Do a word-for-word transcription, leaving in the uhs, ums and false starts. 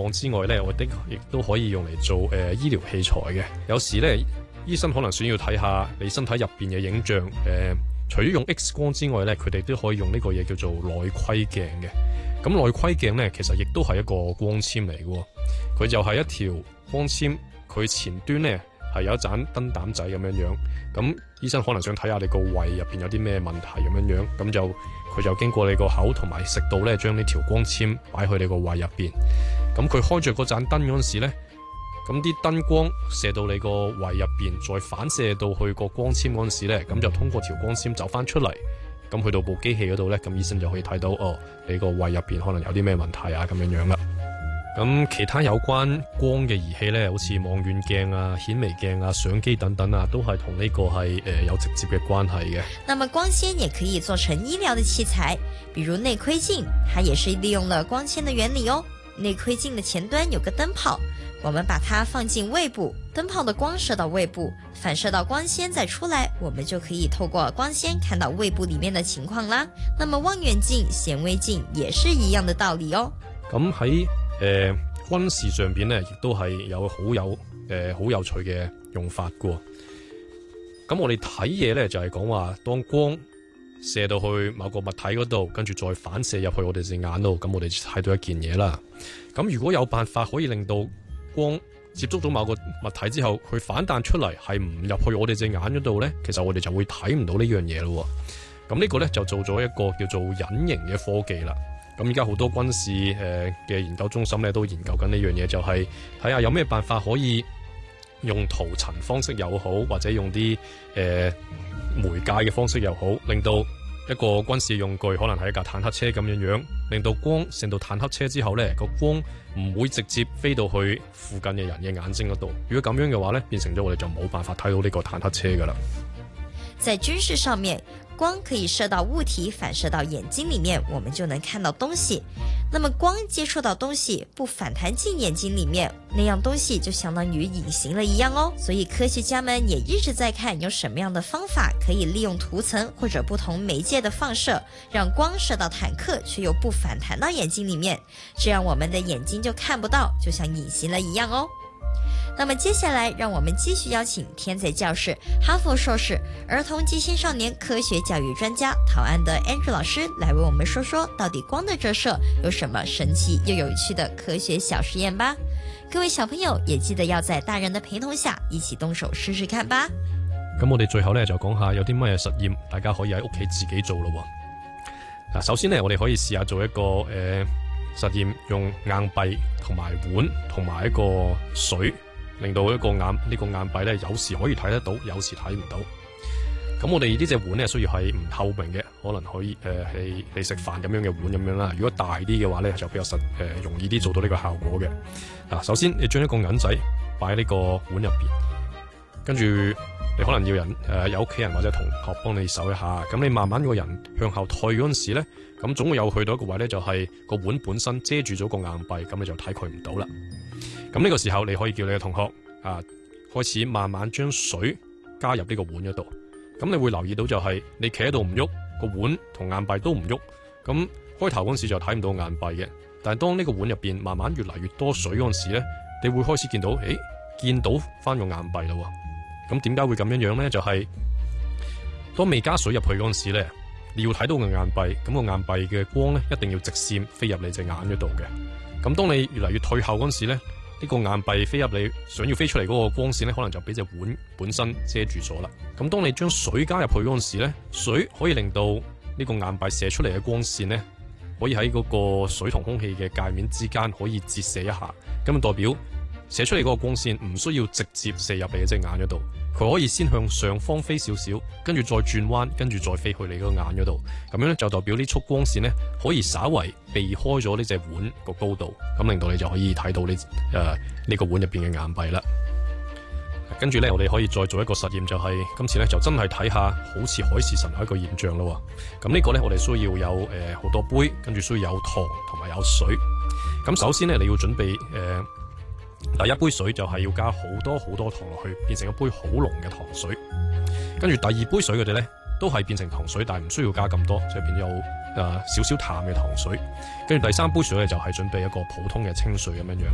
網之外呢，我哋亦都可以用嚟做誒、呃、醫療器材嘅。有時呢，醫生可能想要睇下你身體入邊嘅影像，誒、呃，除咗用 X 光之外呢，佢哋都可以用呢個嘢叫做內窺鏡嘅。咁內窺鏡呢，其實亦都係一個光纖嚟嘅，佢就係一條光纖，佢前端呢係有一盞燈膽仔咁樣樣。咁醫生可能想睇下你個胃入邊有啲咩問題咁樣樣，咁就佢就經過你個口同埋食道呢，將呢條光纖擺去你個胃入邊。咁佢開着嗰盞燈嗰陣時呢，咁啲燈光射到你個胃入邊，再反射到去個光纖嗰陣時呢，咁就通過條光纖走翻出嚟，咁去到部機器嗰度呢，咁醫生就可以睇到哦，你個胃入邊可能有啲咩問題啊咁樣樣啦。咁其他有關光嘅儀器呢，好似望遠鏡啊、顯微鏡啊、相機等等啊，都係同呢個係誒、呃、有直接嘅關係嘅。 那麼光纖也可以做成醫療的器材，比如內窺鏡，它也是利用了光纖的原理哦。內窺鏡的前端有個燈泡，我們把它放進胃部，燈泡的光射到胃部，反射到光纖再出來，我們就可以透過光纖看到胃部裡面的情況啦。那麼望遠鏡、顯微鏡也是一樣的道理哦。 咁喺誒軍事上邊咧，亦都係有好有誒好、呃、有趣嘅用法噶。咁我哋睇嘢咧，就係講話當光射到去某個物體嗰度，跟住再反射入去我哋隻眼度，咁我哋睇到一件嘢啦。咁如果有辦法可以令到光接觸到某個物體之後，佢反彈出嚟係唔入去我哋隻眼嗰度呢，其實我哋就會睇唔到呢樣嘢咯。咁呢個呢，就做咗一個叫做隱形嘅科技啦。咁而家好多軍事誒嘅研究中心咧都研究緊呢樣嘢，就係睇下有咩辦法可以用塗層方式又好，或者用啲誒、呃、媒介嘅方式又好，令到一個軍事用具可能係一架坦克車咁樣樣，令到光射到坦克車之後呢，個光唔會直接飛到去附近嘅人嘅眼睛嗰度。如果咁樣嘅話呢，變成咗我哋就冇辦法睇到呢個坦克車噶啦。 在軍事上面，光可以射到物體，反射到眼睛裡面，我們就能看到東西。那麼光接觸到東西不反彈進眼睛裡面，那樣東西就相當於隱形了一樣哦。所以科學家們也一直在看有什麼樣的方法可以利用塗層或者不同媒介的放射，讓光射到坦克卻又不反彈到眼睛裡面，這樣我們的眼睛就看不到，就像隱形了一樣哦。那麼接下來讓我們繼續邀請天才教室、哈佛碩士、兒童及青少年科學教育專家陶安德 Andrew 老師來為我們說說到底光的折射有什麼神奇又有趣的科學小實驗吧。各位小朋友也記得要在大人的陪同下一起動手試試看吧。 咁我哋最後呢，就講下有啲乜嘢實驗大家可以喺屋企自己做咯。嗱，首先呢，我哋可以試下做一個誒、呃、實驗，用硬幣同埋碗同埋一個水，令到一個硬呢、這個硬幣咧，有時可以睇得到，有時睇唔到。咁我哋呢隻碗咧，需要係唔透明嘅，可能可以誒係你食飯咁樣嘅碗咁樣啦。如果大啲嘅話咧，就比較實誒、呃、容易啲做到呢個效果嘅。嗱，首先你將一個銀仔擺喺呢個碗入邊，跟住你可能要人誒、呃、有屋企人或者同學幫你手一下。咁你慢慢個人向後退嗰陣時咧，咁總會有去到一個位咧，就係、是、個碗本身遮住咗個硬幣，咁你就睇佢唔到啦。咁呢個時候你可以叫你嘅同學啊，開始慢慢將水加入呢個碗嗰度。咁你會留意到就係你企喺度唔喐，個碗同硬幣都唔喐。咁開頭嗰陣時就睇唔到硬幣嘅，但係當呢個碗入邊慢慢越嚟越多水嗰陣時咧，你會開始見到，誒，見到翻個硬幣啦。咁點解會咁樣樣咧？就係、是、當未加水入去嗰陣時咧，你要睇到個硬幣，咁個硬幣嘅光咧一定要直線飛入你隻眼嗰度嘅。咁當你越嚟越退後嗰陣時咧，呢個硬幣飛入你想要飛出嚟嗰個光線咧，可能就俾隻碗本身遮住咗啦。咁當你將水加入去嗰陣時咧，水可以令到呢個硬幣射出嚟嘅光線咧，可以喺嗰個水同空氣嘅界面之間可以折射一下，咁代表射出嚟嗰個光線唔需要直接射入你嘅隻眼嗰度，佢可以先向上方飛少少，跟住再轉彎，跟住再飛去你個眼嗰度。咁樣咧就代表呢束光線咧可以稍為避開咗呢隻碗個高度，咁令到你就可以睇到呢誒呢個碗入邊嘅硬幣啦。跟住咧，我哋可以再做一個實驗，就係、是、今次咧就真係睇下好似海市蜃樓一個現象咯。咁呢個咧我哋需要有誒好、呃、多杯，跟住需要有糖同埋有水。咁首先咧你要準備誒。呃第一杯水就係要加好多好多糖落去，變成一杯好濃嘅糖水。跟住第二杯水佢哋呢都係變成糖水，但係唔需要加咁多，即係變咗誒少少淡嘅糖水。跟住第三杯水咧就係準備一個普通嘅清水咁樣樣。